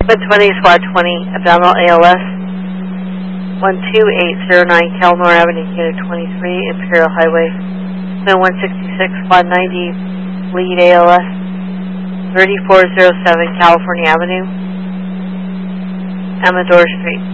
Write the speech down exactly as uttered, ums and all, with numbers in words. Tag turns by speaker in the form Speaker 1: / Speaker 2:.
Speaker 1: one twenty, SWAT twenty, abdominal A L S. one two eight zero nine, Calmore Avenue, Unit twenty-three, Imperial Highway. one sixty-six, SWAT ninety, lead A L S. thirty-four oh seven, California Avenue, Amador Street.